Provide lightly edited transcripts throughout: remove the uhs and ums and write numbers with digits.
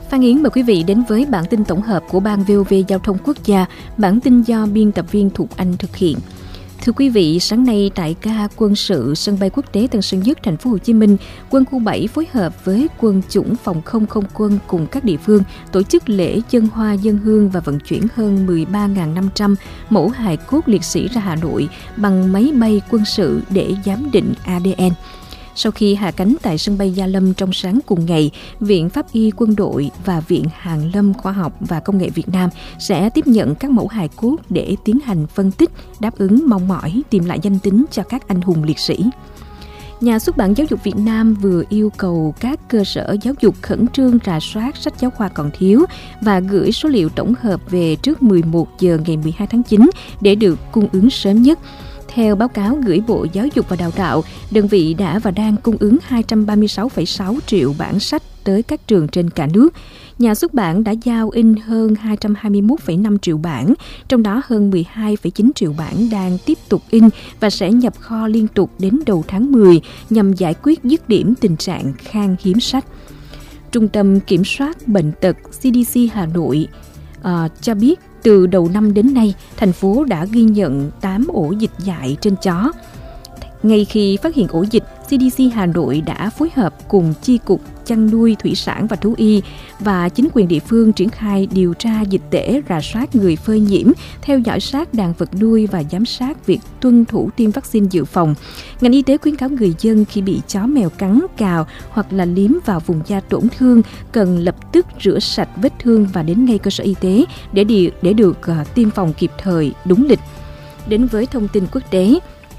Phan Yến mời quý vị đến với bản tin tổng hợp của Ban VOV Giao thông Quốc gia, bản tin do biên tập viên Thục Anh thực hiện. Thưa quý vị, sáng nay tại ga quân sự sân bay quốc tế Tân Sơn Nhất, thành phố Hồ Chí Minh, quân khu 7 phối hợp với quân chủng phòng không không quân cùng các địa phương tổ chức lễ dâng hoa dâng hương và vận chuyển hơn 13.500 mẫu hài cốt liệt sĩ ra Hà Nội bằng máy bay quân sự để giám định ADN. Sau khi hạ cánh tại sân bay Gia Lâm trong sáng cùng ngày, Viện Pháp y Quân đội và Viện Hàn lâm Khoa học và Công nghệ Việt Nam sẽ tiếp nhận các mẫu hài cốt để tiến hành phân tích, đáp ứng mong mỏi tìm lại danh tính cho các anh hùng liệt sĩ. Nhà xuất bản Giáo dục Việt Nam vừa yêu cầu các cơ sở giáo dục khẩn trương rà soát sách giáo khoa còn thiếu và gửi số liệu tổng hợp về trước 11 giờ ngày 12 tháng 9 để được cung ứng sớm nhất. Theo báo cáo gửi Bộ Giáo dục và Đào tạo, đơn vị đã và đang cung ứng 236,6 triệu bản sách tới các trường trên cả nước. Nhà xuất bản đã giao in hơn 221,5 triệu bản, trong đó hơn 12,9 triệu bản đang tiếp tục in và sẽ nhập kho liên tục đến đầu tháng 10 nhằm giải quyết dứt điểm tình trạng khan hiếm sách. Trung tâm Kiểm soát Bệnh tật CDC Hà Nội cho biết từ đầu năm đến nay, thành phố đã ghi nhận 8 ổ dịch dại trên chó. Ngay khi phát hiện ổ dịch, CDC Hà Nội đã phối hợp cùng Chi cục Chăn nuôi, Thủy sản và Thú y và chính quyền địa phương triển khai điều tra dịch tễ, rà soát người phơi nhiễm, theo dõi sát đàn vật nuôi và giám sát việc tuân thủ tiêm vaccine dự phòng. Ngành y tế khuyến cáo người dân khi bị chó mèo cắn, cào hoặc là liếm vào vùng da tổn thương cần lập tức rửa sạch vết thương và đến ngay cơ sở y tế để được tiêm phòng kịp thời, đúng lịch. Đến với thông tin quốc tế,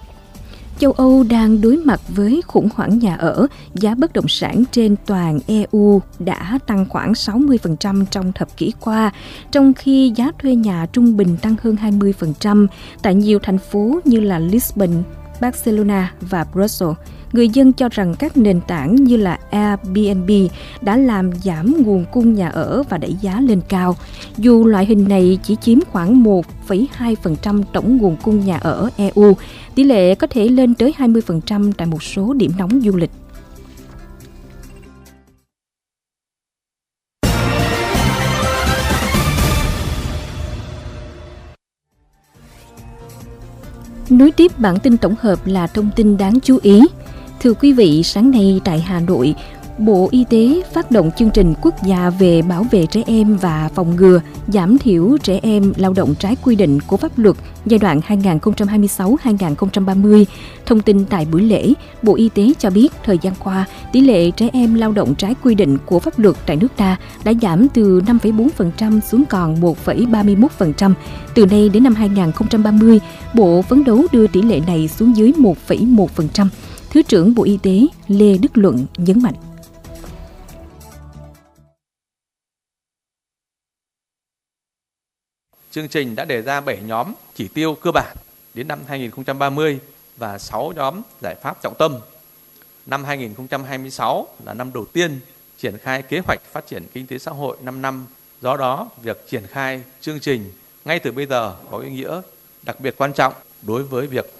châu Âu đang đối mặt với khủng hoảng nhà ở, giá bất động sản trên toàn EU đã tăng khoảng 60% trong thập kỷ qua, trong khi giá thuê nhà trung bình tăng hơn 20% tại nhiều thành phố như là Lisbon, Barcelona và Brussels. Người dân cho rằng các nền tảng như là Airbnb đã làm giảm nguồn cung nhà ở và đẩy giá lên cao. Dù loại hình này chỉ chiếm khoảng 1,2% tổng nguồn cung nhà ở EU, tỷ lệ có thể lên tới 20% tại một số điểm nóng du lịch. Nối tiếp bản tin tổng hợp là thông tin đáng chú ý. Thưa quý vị, sáng nay tại Hà Nội, Bộ Y tế phát động chương trình quốc gia về bảo vệ trẻ em và phòng ngừa, giảm thiểu trẻ em lao động trái quy định của pháp luật giai đoạn 2026-2030. Thông tin tại buổi lễ, Bộ Y tế cho biết thời gian qua, tỷ lệ trẻ em lao động trái quy định của pháp luật tại nước ta đã giảm từ 5,4% xuống còn 1,31%. Từ nay đến năm 2030, Bộ phấn đấu đưa tỷ lệ này xuống dưới 1,1%. Thứ trưởng Bộ Y tế Lê Đức Luận nhấn mạnh. Chương trình đã đề ra 7 nhóm chỉ tiêu cơ bản đến năm 2030 và 6 nhóm giải pháp trọng tâm. Năm 2026 là năm đầu tiên triển khai kế hoạch phát triển kinh tế xã hội 5 năm. Do đó, việc triển khai chương trình ngay từ bây giờ có ý nghĩa đặc biệt quan trọng đối với việc